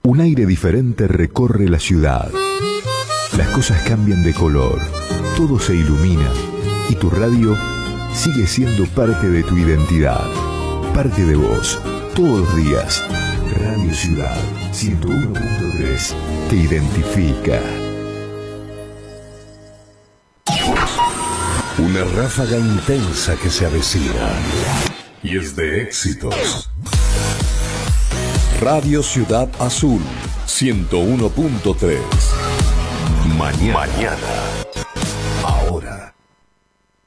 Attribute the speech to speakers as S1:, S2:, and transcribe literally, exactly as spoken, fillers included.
S1: Un aire diferente recorre la ciudad. Las cosas cambian de color, todo se ilumina y tu radio sigue siendo parte de tu identidad, parte de vos, todos los días. Radio Ciudad ciento uno punto tres te identifica.
S2: Una ráfaga intensa que se avecina y es de éxitos. Radio Ciudad Azul ciento uno punto tres. Mañana. Mañana.